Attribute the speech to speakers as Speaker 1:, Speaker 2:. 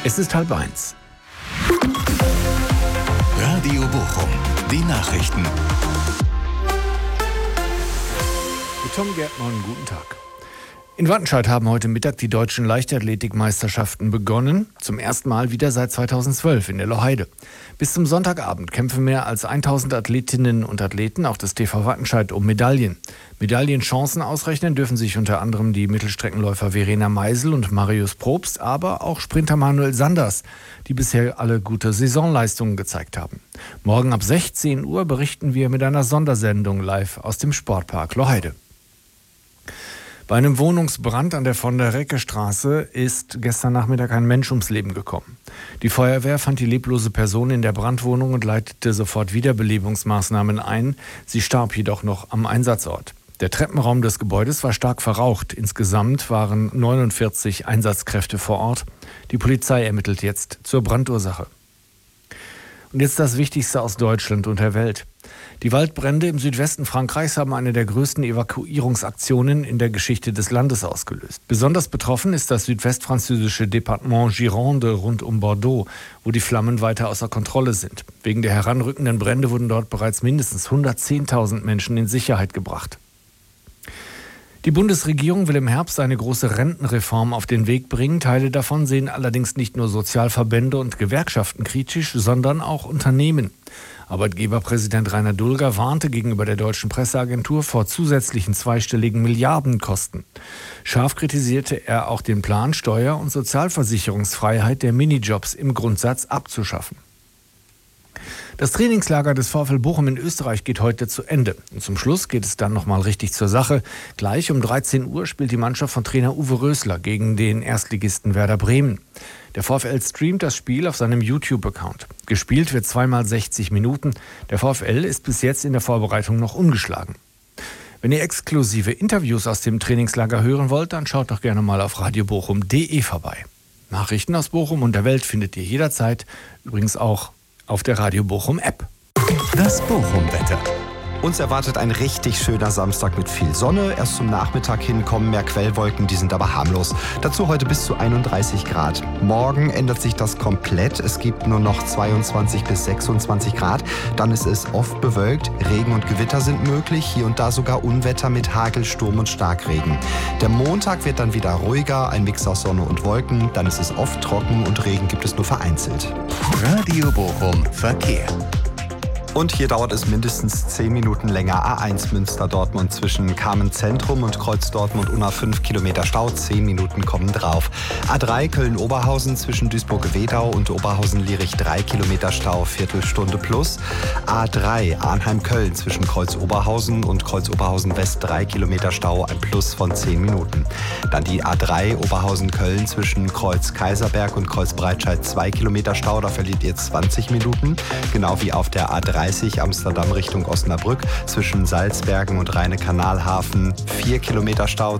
Speaker 1: Es ist 12:30.
Speaker 2: Radio Bochum, die Nachrichten.
Speaker 1: Mit Tom Gärtmann, guten Tag. In Wattenscheid haben heute Mittag die deutschen Leichtathletikmeisterschaften begonnen. Zum ersten Mal wieder seit 2012 in der Loheide. Bis zum Sonntagabend kämpfen mehr als 1000 Athletinnen und Athleten, auch des TV Wattenscheid, um Medaillen. Medaillenchancen ausrechnen dürfen sich unter anderem die Mittelstreckenläufer Verena Meisel und Marius Probst, aber auch Sprinter Manuel Sanders, die bisher alle gute Saisonleistungen gezeigt haben. Morgen ab 16 Uhr berichten wir mit einer Sondersendung live aus dem Sportpark Loheide. Bei einem Wohnungsbrand an der von der Recke-Straße ist gestern Nachmittag ein Mensch ums Leben gekommen. Die Feuerwehr fand die leblose Person in der Brandwohnung und leitete sofort Wiederbelebungsmaßnahmen ein. Sie starb jedoch noch am Einsatzort. Der Treppenraum des Gebäudes war stark verraucht. Insgesamt waren 49 Einsatzkräfte vor Ort. Die Polizei ermittelt jetzt zur Brandursache. Und jetzt das Wichtigste aus Deutschland und der Welt. Die Waldbrände im Südwesten Frankreichs haben eine der größten Evakuierungsaktionen in der Geschichte des Landes ausgelöst. Besonders betroffen ist das südwestfranzösische Departement Gironde rund um Bordeaux, wo die Flammen weiter außer Kontrolle sind. Wegen der heranrückenden Brände wurden dort bereits mindestens 110.000 Menschen in Sicherheit gebracht. Die Bundesregierung will im Herbst eine große Rentenreform auf den Weg bringen. Teile davon sehen allerdings nicht nur Sozialverbände und Gewerkschaften kritisch, sondern auch Unternehmen. Arbeitgeberpräsident Rainer Dulger warnte gegenüber der deutschen Presseagentur vor zusätzlichen zweistelligen Milliardenkosten. Scharf kritisierte er auch den Plan, Steuer- und Sozialversicherungsfreiheit der Minijobs im Grundsatz abzuschaffen. Das Trainingslager des VfL Bochum in Österreich geht heute zu Ende. Und zum Schluss geht es dann nochmal richtig zur Sache. Gleich um 13 Uhr spielt die Mannschaft von Trainer Uwe Rösler gegen den Erstligisten Werder Bremen. Der VfL streamt das Spiel auf seinem YouTube-Account. Gespielt wird 2x60 Minuten. Der VfL ist bis jetzt in der Vorbereitung noch ungeschlagen. Wenn ihr exklusive Interviews aus dem Trainingslager hören wollt, dann schaut doch gerne mal auf radiobochum.de vorbei. Nachrichten aus Bochum und der Welt findet ihr jederzeit, übrigens auch auf der Radio Bochum App.
Speaker 2: Das Bochum-Wetter.
Speaker 3: Uns erwartet ein richtig schöner Samstag mit viel Sonne. Erst zum Nachmittag hin kommen mehr Quellwolken, die sind aber harmlos. Dazu heute bis zu 31 Grad. Morgen ändert sich das komplett. Es gibt nur noch 22 bis 26 Grad. Dann ist es oft bewölkt. Regen und Gewitter sind möglich. Hier und da sogar Unwetter mit Hagel, Sturm und Starkregen. Der Montag wird dann wieder ruhiger. Ein Mix aus Sonne und Wolken. Dann ist es oft trocken und Regen gibt es nur vereinzelt.
Speaker 2: Radio Bochum Verkehr.
Speaker 3: Und hier dauert es mindestens 10 Minuten länger. A1 Münster-Dortmund zwischen Kamen-Zentrum und Kreuz-Dortmund-Unna 5 Kilometer Stau. 10 Minuten kommen drauf. A3 Köln-Oberhausen zwischen Duisburg-Wedau und Oberhausen-Lierich 3 Kilometer Stau, Viertelstunde plus. A3 Arnheim-Köln zwischen Kreuz-Oberhausen und Kreuz-Oberhausen-West 3 Kilometer Stau, ein Plus von 10 Minuten. Dann die A3 Oberhausen-Köln zwischen Kreuz-Kaiserberg und Kreuz-Breitscheid 2 Kilometer Stau, da verliert ihr 20 Minuten. Genau wie auf der A30 Amsterdam Richtung Osnabrück zwischen Salzbergen und Rheine-Kanalhafen 4 Kilometer Stau.